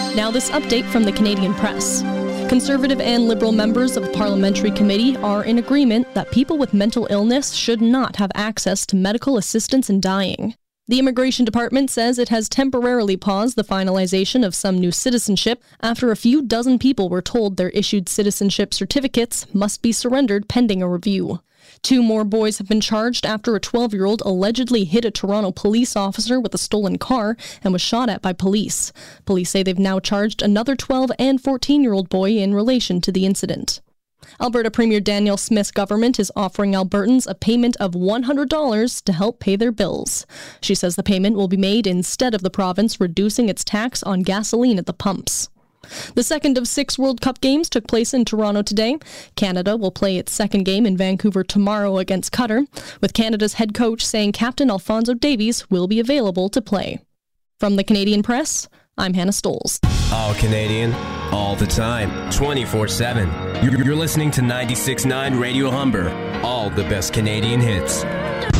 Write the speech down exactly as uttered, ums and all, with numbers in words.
Now this update from the Canadian Press. Conservative and Liberal members of the Parliamentary Committee are in agreement that people with mental illness should not have access to medical assistance in dying. The Immigration Department says it has temporarily paused the finalization of some new citizenship after a few dozen people were told their issued citizenship certificates must be surrendered pending a review. Two more boys have been charged after a twelve-year-old allegedly hit a Toronto police officer with a stolen car and was shot at by police. Police say they've now charged another twelve and fourteen-year-old boy in relation to the incident. Alberta Premier Danielle Smith's government is offering Albertans a payment of one hundred dollars to help pay their bills. She says the payment will be made instead of the province reducing its tax on gasoline at the pumps. The second of six World Cup games took place in Toronto today. Canada will play its second game in Vancouver tomorrow against Qatar, with Canada's head coach saying Captain Alphonso Davies will be available to play. From the Canadian Press, I'm Hannah Stoles. All Canadian, all the time, twenty-four seven. You're listening to ninety-six point nine Radio Humber, all the best Canadian hits.